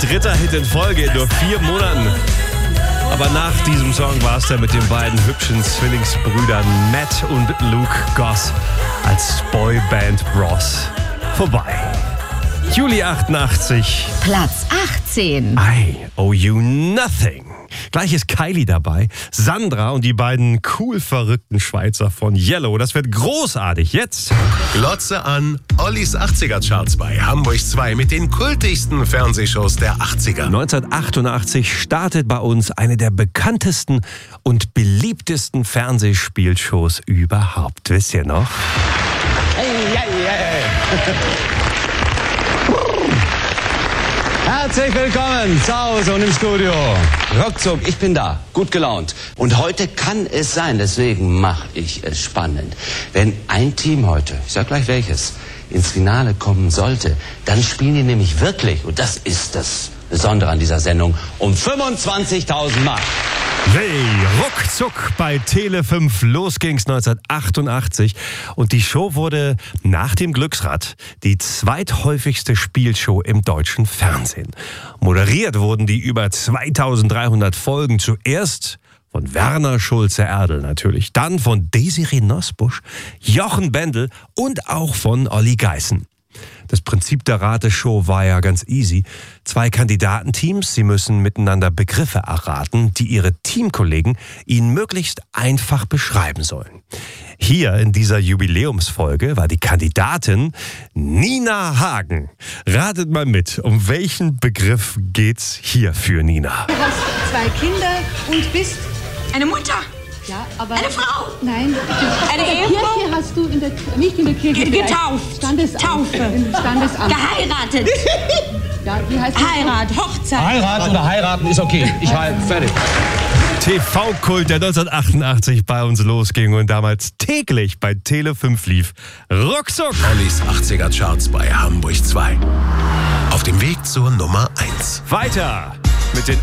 dritter Hit in Folge in nur 4 Monaten. Aber nach diesem Song war es dann mit den beiden hübschen Zwillingsbrüdern Matt und Luke Goss als Boyband Bros vorbei. Juli 88. Platz 18. I Owe You Nothing. Gleich ist Kylie dabei, Sandra und die beiden cool verrückten Schweizer von Yellow. Das wird großartig. Jetzt Glotze an, Ollis 80er-Charts bei Hamburg 2 mit den kultigsten Fernsehshows der 80er. 1988 startet bei uns eine der bekanntesten und beliebtesten Fernsehspielshows überhaupt. Wisst ihr noch? Herzlich willkommen zu Hause und im Studio. Ruckzuck, ich bin da, gut gelaunt. Und heute kann es sein, deswegen mache ich es spannend. Wenn ein Team heute, ich sag gleich welches, ins Finale kommen sollte, dann spielen die nämlich wirklich, und das ist das Besondere an dieser Sendung, um 25.000 Mark. Hey, ruckzuck bei Tele5. Los ging's 1988 und die Show wurde nach dem Glücksrad die zweithäufigste Spielshow im deutschen Fernsehen. Moderiert wurden die über 2300 Folgen zuerst von Werner Schulze-Erdel natürlich, dann von Desiree Nosbusch, Jochen Bendel und auch von Olli Geißen. Das Prinzip der Rateshow war ja ganz easy. 2 Kandidatenteams, sie müssen miteinander Begriffe erraten, die ihre Teamkollegen ihnen möglichst einfach beschreiben sollen. Hier in dieser Jubiläumsfolge war die Kandidatin Nina Hagen. Ratet mal mit, um welchen Begriff geht's hier für Nina? Du hast 2 Kinder und bist eine Mutter. Ja, aber Eine Frau. Nein. Eine in der Ehefrau. Kirche hast du nicht in der Kirche. Getauft. Standesamt. Taufe. Im Standesamt. Geheiratet. Ja, wie heißt das? Heirat, Hochzeit. Heiraten oder heiraten ist okay. Ich halte fertig. TV-Kult, der 1988 bei uns losging und damals täglich bei Tele5 lief. Ruckzuck! Ollis 80er-Charts bei Hamburg 2. Auf dem Weg zur Nummer 1. Weiter mit den